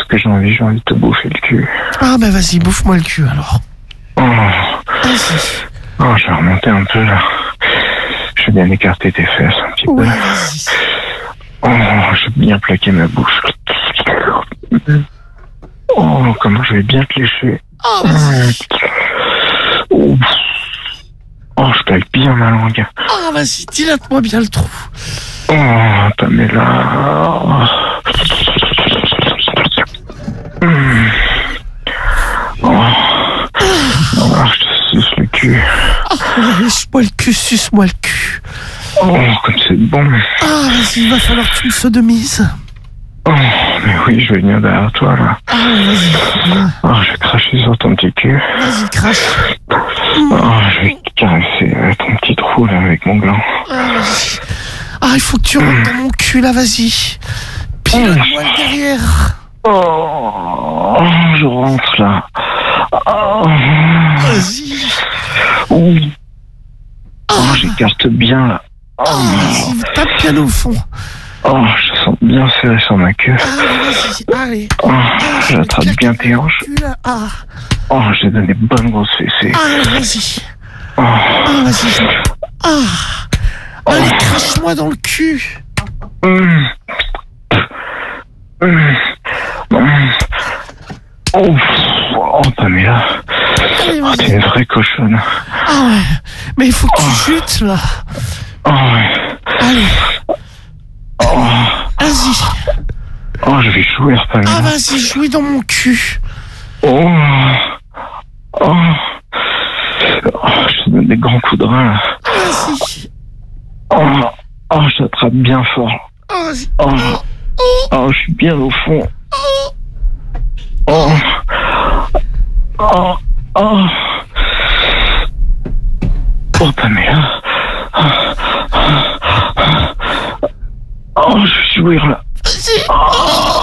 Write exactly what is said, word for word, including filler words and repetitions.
que j'ai envie, j'ai envie de te bouffer le cul. Ah bah vas-y, bouffe-moi le cul alors. Oh, Vas-y. oh je vais remonter un peu là. Je vais bien écarter tes fesses un petit Ouais, peu. vas-y. Oh, je vais bien plaquer ma bouche. Oh, comment je vais bien te lécher. Ah, vas-y. Oh, oh je plaque bien ma langue. Ah, vas-y, dilate-moi bien le trou. Oh, Pamela. Mmh. Oh. Oh, je te suce le cul. Ah, ouais, lèche-moi le cul, suce-moi le cul. Oh, comme c'est bon. Ah, vas-y, il va falloir que tu me sodomises. Oh, mais oui, je vais venir derrière toi, là. Ah, ouais, vas-y, viens. Oh, je vais cracher sur ton petit cul. Vas-y, crache. Oh, je vais caresser euh, ton petit trou, là, avec mon gland. Ah, vas-y. Ah, il faut que tu rentres dans mon cul, là, vas-y. Pilote-moi le derrière. Oh, je rentre, là. Oh. Vas-y. Oui. Oh, j'écarte bien, là. Oh, Ah, vas-y, tape bien au fond. oh, je te sens bien serré sur ma queue. Allez, vas-y, allez. Oh, Ah, je vais j'attrape te bien claquer tes dans le hanches. cul, là. Ah, Oh, j'ai donné de bonnes grosses fessées. ah, vas-y. Oh, Ah, vas-y. je- Ah. Allez, crache-moi dans le cul. hum. Hum. Hum. Oh, oh, Pamela. Allez, Oh, t'es vas-y. une vraie cochonne. Ah, ouais. Mais il faut que tu chutes, là. Oh, ouais. Allez, Oh, vas-y. oh, je vais jouir, Pamela. Ah, vas-y, jouis dans mon cul. Oh, oh, oh, je te donne des grands coups de rein, là. Vas-y. Oh, oh, je t'attrape bien fort. Ah, vas-y. Oh, Oh, oh, je suis bien au fond. oh. Oh, oh, oh. Oh, Pamela. Oh, je vais jouir, là. Vas-y. Oh.